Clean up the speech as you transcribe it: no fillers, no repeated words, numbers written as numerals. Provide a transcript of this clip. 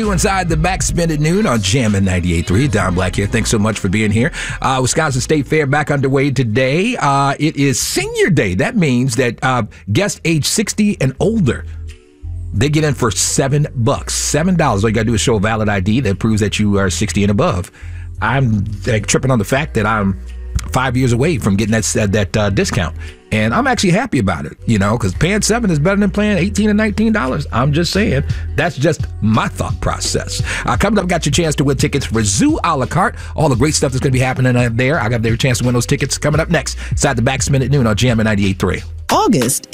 Inside the Backspin at noon on Jammin' 98.3. Don Black here. Thanks so much for being here. Wisconsin State Fair back underway today. It is Senior Day. That means that guests age 60 and older, they get in for $7. $7. All you got to do is show a valid ID that proves that you are 60 and above. I'm tripping on the fact that I'm 5 years away from getting that discount. And I'm actually happy about it, because paying $7 is better than paying $18 and $19. I'm just saying. That's just my thought process. Coming up, got your chance to win tickets for Zoo a la carte. All the great stuff that's going to be happening there. I got their chance to win those tickets coming up next. Inside the Backspin at noon on Jammin' 98.3. August